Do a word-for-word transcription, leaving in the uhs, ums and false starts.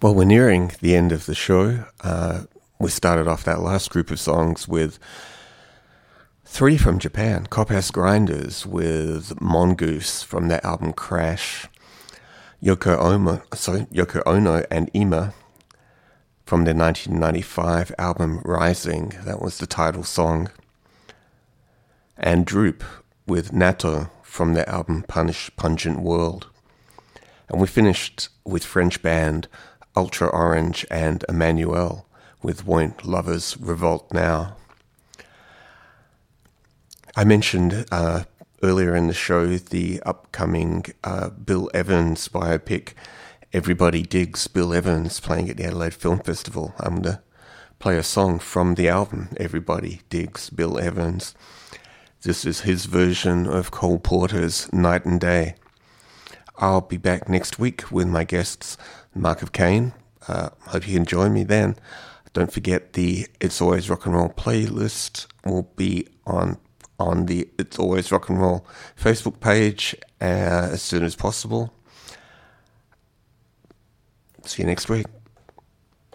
Well, we're nearing the end of the show. Uh, we started off that last group of songs with three from Japan. Cophouse Grinders with Mongoose from their album Crash. Yoko Ono, sorry, Yoko Ono and Ima from their nineteen ninety-five album Rising. That was the title song. And Droop with Nato from their album Punish Pungent World. And we finished with French band Ultra Orange and Emmanuel with Won't Lovers Revolt Now. I mentioned uh, earlier in the show the upcoming uh, Bill Evans biopic, Everybody Digs Bill Evans, playing at the Adelaide Film Festival. I'm going to play a song from the album, Everybody Digs Bill Evans. This is his version of Cole Porter's Night and Day. I'll be back next week with my guests, Mark of Cain. Uh, hope you can join me then. Don't forget the It's Always Rock and Roll playlist will be on on the It's Always Rock and Roll Facebook page uh, as soon as possible. See you next week.